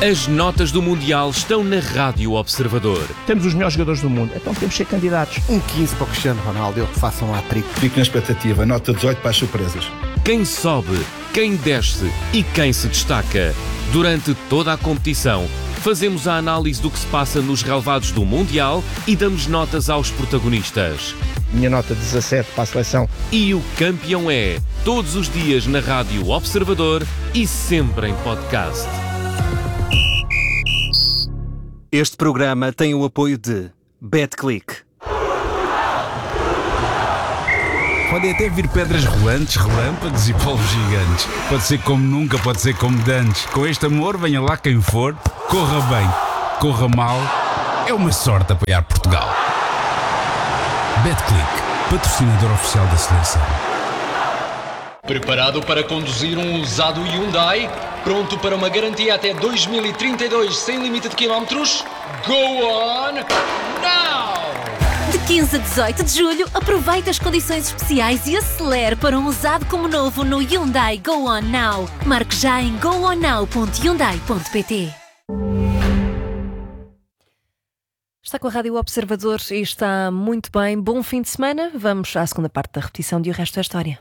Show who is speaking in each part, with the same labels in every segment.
Speaker 1: As notas do Mundial estão na Rádio Observador.
Speaker 2: Temos os melhores jogadores do mundo, então temos que ser candidatos.
Speaker 3: Um 15 para o Cristiano Ronaldo, eu que faço um hat-trick.
Speaker 4: Fico na expectativa, nota 18 para as surpresas.
Speaker 1: Quem sobe, quem desce e quem se destaca. Durante toda a competição, fazemos a análise do que se passa nos relevados do Mundial e damos notas aos protagonistas.
Speaker 2: Minha nota 17 para a seleção.
Speaker 1: E o campeão é, todos os dias na Rádio Observador e sempre em podcast.
Speaker 5: Este programa tem o apoio de BetClick.
Speaker 6: Podem até vir pedras rolantes, relâmpagos e polvos gigantes. Pode ser como nunca, pode ser como dantes. Com este amor, venha lá quem for, corra bem, corra mal. É uma sorte apoiar Portugal. BetClick, patrocinador oficial da seleção.
Speaker 7: Preparado para conduzir um usado Hyundai? Pronto para uma garantia até 2032 sem limite de quilómetros? Go on now!
Speaker 8: De 15 a 18 de julho, aproveite as condições especiais e acelere para um usado como novo no Hyundai Go On Now. Marque já em goonow.hyundai.pt. Está com a Rádio Observador e está muito bem. Bom fim de semana. Vamos à segunda parte da repetição de O Resto é História.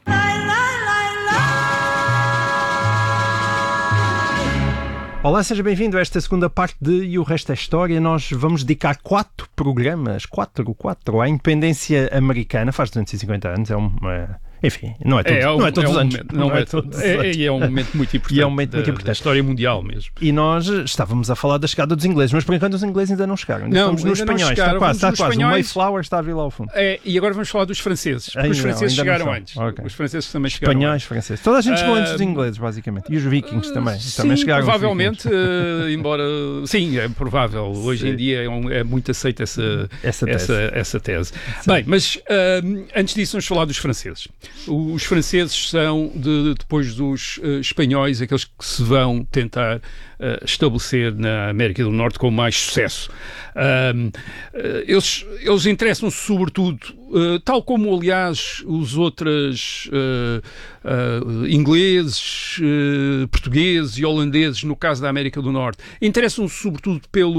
Speaker 2: Olá, seja bem-vindo a esta segunda parte de E o Resto é História. Nós vamos dedicar 4 programas, 4 à independência americana. Faz 250 anos, é uma... Enfim, não é todos os anos.
Speaker 9: E é um momento muito importante da história mundial mesmo.
Speaker 2: E nós estávamos a falar da chegada dos ingleses, mas por enquanto os ingleses ainda não chegaram. Estamos nos espanhóis, está quase. O Mayflower está a vir lá ao fundo.
Speaker 9: E agora vamos falar dos franceses, porque os franceses chegaram antes. Okay. Os franceses também chegaram
Speaker 2: espanhóis,
Speaker 9: antes.
Speaker 2: Franceses. Toda a gente chegou antes dos ingleses, basicamente. E os vikings também. Também chegaram.
Speaker 9: Provavelmente, embora... Sim, é provável. Hoje em dia é muito aceita essa tese. Bem, mas antes disso vamos falar dos franceses. Os franceses são, depois dos espanhóis, aqueles que se vão tentar estabelecer na América do Norte com mais sucesso. Eles interessam-se sobretudo, tal como aliás os outros ingleses, portugueses e holandeses, no caso da América do Norte, interessam-se sobretudo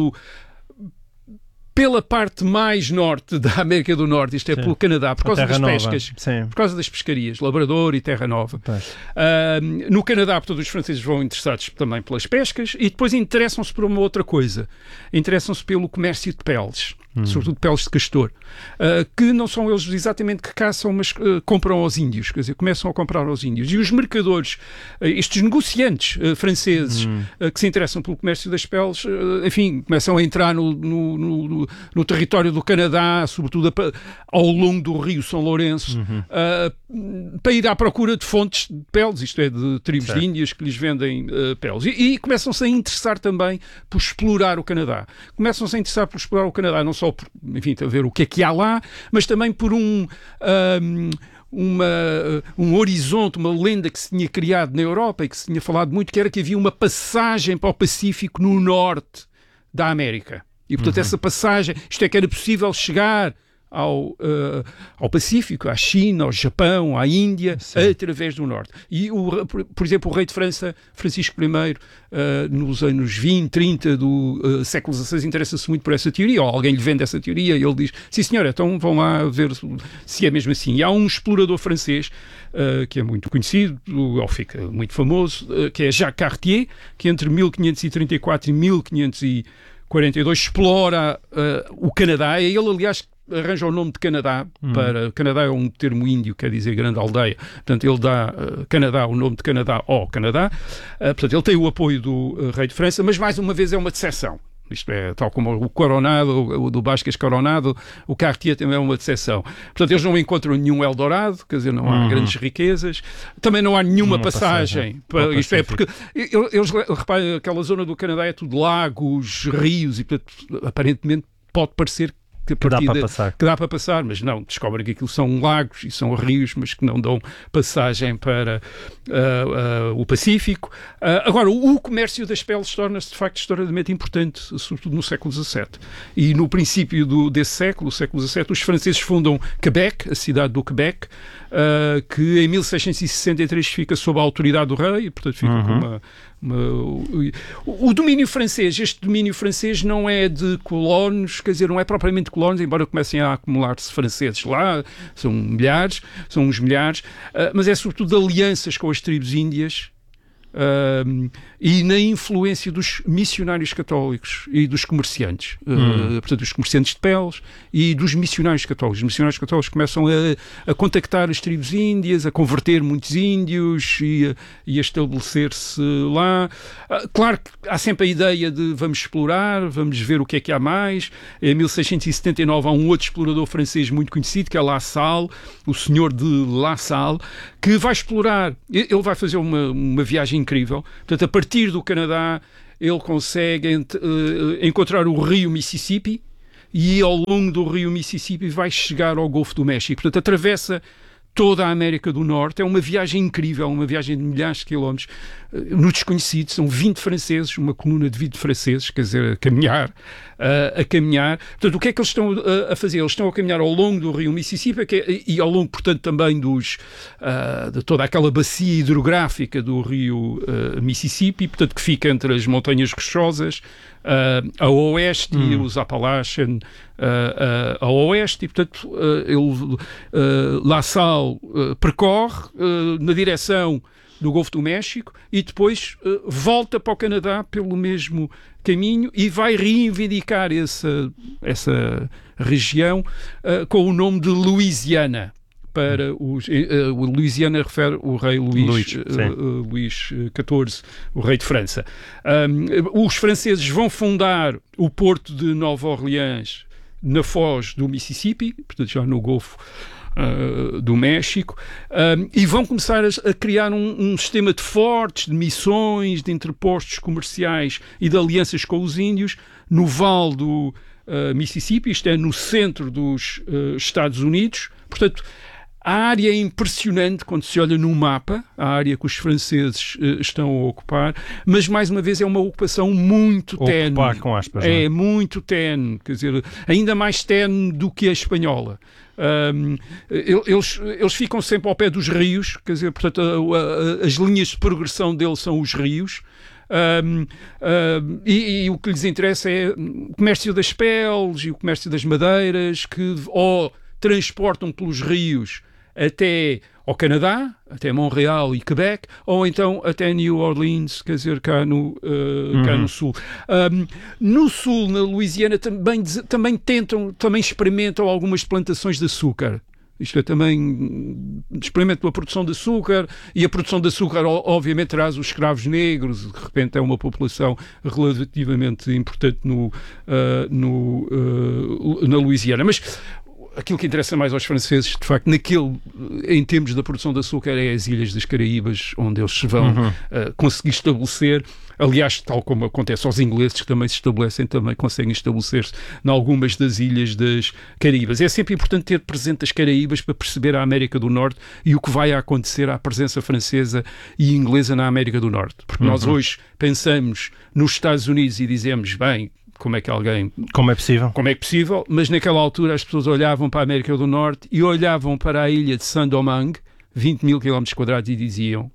Speaker 9: pela parte mais norte da América do Norte, isto é, pelo Canadá, por causa das pescas, por causa das pescarias, Labrador e Terra Nova. No Canadá, portanto, os franceses vão interessados também pelas pescas e depois interessam-se por uma outra coisa. Interessam-se pelo comércio de peles, sobretudo peles de castor, que não são eles exatamente que caçam, mas compram aos índios, quer dizer, começam a comprar aos índios. E os mercadores, estes negociantes franceses que se interessam pelo comércio das peles, enfim, começam a entrar no território do Canadá, sobretudo ao longo do rio São Lourenço, para ir à procura de fontes de peles, isto é, de tribos de índias que lhes vendem peles. E começam-se a interessar também por explorar o Canadá. Começam-se a interessar por explorar o Canadá, não só por, enfim, a ver o que há lá, mas também por um horizonte, uma lenda que se tinha criado na Europa e que se tinha falado muito, que era que havia uma passagem para o Pacífico no norte da América. E, portanto, essa passagem, isto é, que era possível chegar ao Pacífico, à China, ao Japão, à Índia, através do norte. E, por exemplo, o rei de França, Francisco I, nos anos 20, 30 do século XVI, interessa-se muito por essa teoria, ou alguém lhe vende essa teoria, e ele diz, sim senhora, então vão lá ver se é mesmo assim. E há um explorador francês, que é muito conhecido, ou fica muito famoso, que é Jacques Cartier, que entre 1534 e 1542 explora o Canadá. É ele, aliás, arranja o nome de Canadá para... Canadá é um termo índio, quer dizer grande aldeia. Portanto, ele dá Canadá, o nome de Canadá ao Canadá. Portanto, ele tem o apoio do rei de França, mas mais uma vez é uma decepção. Isto é, tal como o Coronado, o do Bascas Coronado, o Cartier também é uma decepção. Portanto, eles não encontram nenhum Eldorado, quer dizer, não há grandes riquezas, também não há nenhuma passagem. Isto é, porque eles, reparem, aquela zona do Canadá é tudo lagos, rios, e portanto, aparentemente pode parecer que dá para passar, mas não, descobrem que aquilo são lagos e são rios, mas que não dão passagem para o Pacífico. Agora, o comércio das peles torna-se de facto extraordinariamente importante, sobretudo no século XVII. E no princípio desse século, o século XVII, os franceses fundam Quebec, a cidade do Quebec, que em 1663 fica sob a autoridade do rei, e portanto fica com O domínio francês, este domínio francês não é de colonos, quer dizer, não é propriamente colonos, embora comecem a acumular-se franceses lá, são uns milhares, mas é sobretudo de alianças com as tribos índias, e na influência dos missionários católicos e dos comerciantes, portanto, dos comerciantes de peles e dos missionários católicos. Os missionários católicos começam a contactar as tribos índias, a converter muitos índios e a estabelecer-se lá. Claro que há sempre a ideia de vamos explorar, vamos ver o que é que há mais. Em 1679 há um outro explorador francês muito conhecido, que é La Salle, o senhor de La Salle, que vai explorar. Ele vai fazer uma viagem incrível. Portanto, a partir do Canadá, ele consegue encontrar o rio Mississippi e ao longo do rio Mississippi vai chegar ao Golfo do México. Portanto, atravessa toda a América do Norte. É uma viagem incrível, uma viagem de milhares de quilómetros no desconhecido. São 20 franceses, uma coluna de 20 franceses, quer dizer, a caminhar. Portanto, o que é que eles estão a fazer? Eles estão a caminhar ao longo do rio Mississippi e ao longo, portanto, também de toda aquela bacia hidrográfica do rio Mississippi, portanto, que fica entre as montanhas rochosas a oeste e os Appalachian a oeste, e portanto La Salle percorre na direção do Golfo do México e depois volta para o Canadá pelo mesmo caminho e vai reivindicar essa região com o nome de Louisiana. Para o Louisiana refere o rei Luís XIV, o rei de França. Os franceses vão fundar o porto de Nova Orleans na foz do Mississippi, portanto já no Golfo do México, e vão começar a criar um sistema de fortes, de missões, de entrepostos comerciais e de alianças com os índios no Vale do Mississippi, isto é, no centro dos Estados Unidos. Portanto, a área é impressionante quando se olha no mapa, a área que os franceses estão a ocupar, mas mais uma vez é uma ocupação muito tenue.
Speaker 2: Ocupar com aspas, não é?
Speaker 9: É muito tenue, quer dizer, ainda mais tenue do que a espanhola. Eles ficam sempre ao pé dos rios, quer dizer, portanto, as linhas de progressão deles são os rios. E o que lhes interessa é o comércio das peles e o comércio das madeiras, que ou transportam pelos rios até ao Canadá, até Montreal e Quebec, ou então até New Orleans, quer dizer, cá no sul. No sul, na Louisiana, também experimentam algumas plantações de açúcar. Isto é, também experimentam a produção de açúcar, e a produção de açúcar obviamente traz os escravos negros. De repente é uma população relativamente importante na Louisiana. Mas aquilo que interessa mais aos franceses, de facto, em termos da produção de açúcar, é as Ilhas das Caraíbas, onde eles se vão conseguir estabelecer. Aliás, tal como acontece aos ingleses, que também se estabelecem, também conseguem estabelecer-se em algumas das Ilhas das Caraíbas. É sempre importante ter presente as Caraíbas para perceber a América do Norte e o que vai acontecer à presença francesa e inglesa na América do Norte. Porque nós hoje pensamos nos Estados Unidos e dizemos, bem, como é possível? Mas naquela altura as pessoas olhavam para a América do Norte e olhavam para a ilha de Saint-Domingue, 20 mil km², e diziam: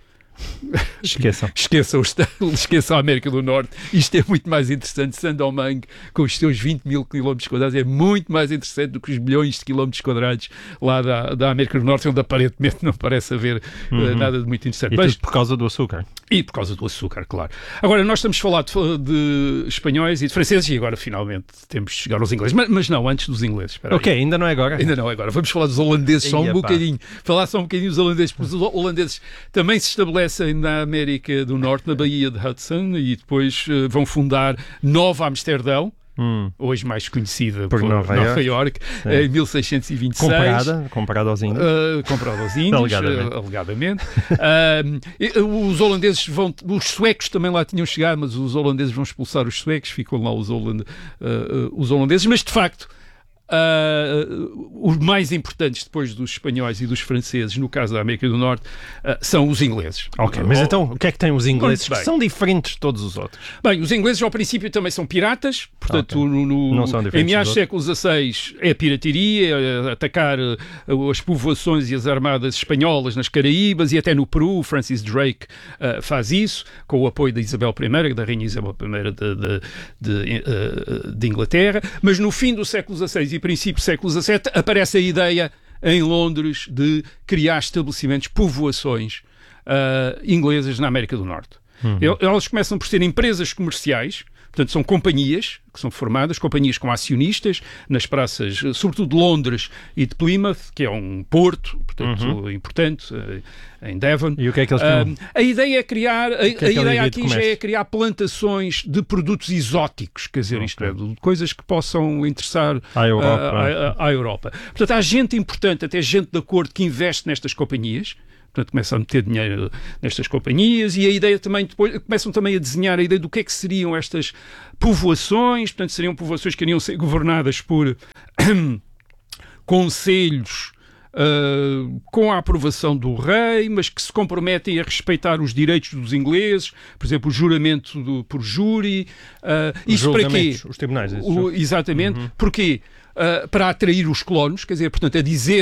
Speaker 9: esqueçam a América do Norte, isto é muito mais interessante. Saint-Domingue, com os seus 20 mil km², é muito mais interessante do que os milhões de km² lá da América do Norte, onde aparentemente não parece haver nada de muito interessante.
Speaker 2: Mas por causa do açúcar.
Speaker 9: E por causa do açúcar, claro. Agora, nós estamos a falar de espanhóis e de franceses, e agora finalmente temos de chegar aos ingleses. Mas não, antes dos ingleses.
Speaker 2: Ok, ainda não é agora.
Speaker 9: Ainda não é agora. Vamos falar dos holandeses só um bocadinho. Falar só um bocadinho dos holandeses, porque os holandeses também se estabelecem na América do Norte, na Baía de Hudson, e depois vão fundar Nova Amsterdão, hoje mais conhecida por Nova Iorque, em 1626.
Speaker 2: Comparada aos índios.
Speaker 9: Comprada aos índios, alegadamente. Os holandeses os suecos também lá tinham chegado, mas os holandeses vão expulsar os suecos, ficam lá os holandeses, mas de facto os mais importantes depois dos espanhóis e dos franceses, no caso da América do Norte, são os ingleses.
Speaker 2: Ok, mas então o que é que têm os ingleses que
Speaker 9: bem.
Speaker 2: são diferentes de todos os outros?
Speaker 9: Bem, os ingleses ao princípio também são piratas, portanto
Speaker 2: Não são
Speaker 9: em
Speaker 2: diferentes
Speaker 9: meados
Speaker 2: dos
Speaker 9: do século XVI é pirataria, atacar as povoações e as armadas espanholas nas Caraíbas e até no Peru. Francis Drake faz isso, com o apoio da Isabel I, da Rainha Isabel I de Inglaterra, mas no fim do século XVI e princípio do século XVII aparece a ideia em Londres de criar estabelecimentos, povoações inglesas na América do Norte. Elas começam por ser empresas comerciais, portanto são companhias que são formadas, companhias com acionistas nas praças, sobretudo de Londres e de Plymouth, que é um porto, portanto, importante, em Devon.
Speaker 2: E o que é que eles queriam?
Speaker 9: A ideia é criar, a ideia aqui já
Speaker 2: comércio?
Speaker 9: é criar plantações de produtos exóticos, quer dizer, isto é, de coisas que possam interessar
Speaker 2: À Europa.
Speaker 9: à Europa. Portanto, há gente importante, até gente da corte, que investe nestas companhias. Portanto, começam a meter dinheiro nestas companhias e a ideia também, depois, começam também a desenhar a ideia do que é que seriam estas povoações. Portanto, seriam povoações que iriam ser governadas por conselhos com a aprovação do rei, mas que se comprometem a respeitar os direitos dos ingleses, por exemplo, o juramento por júri. Isto para quê?
Speaker 2: Os tribunais.
Speaker 9: Exatamente. Porquê? Para atrair os colonos, quer dizer, portanto, a dizer